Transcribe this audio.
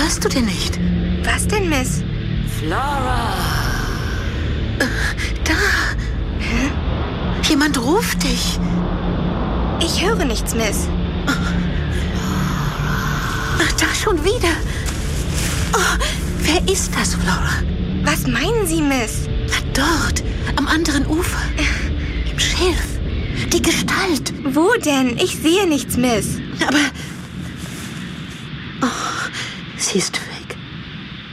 hörst du denn nicht? Was denn, Miss? Flora! Da. Hä? Jemand ruft dich. Ich höre nichts, Miss. Da schon wieder. Oh, wer ist das, Flora? Was meinen Sie, Miss? Dort, am anderen Ufer. Im Schilf. Die Gestalt. Wo denn? Ich sehe nichts, Miss. Aber... Oh, sie ist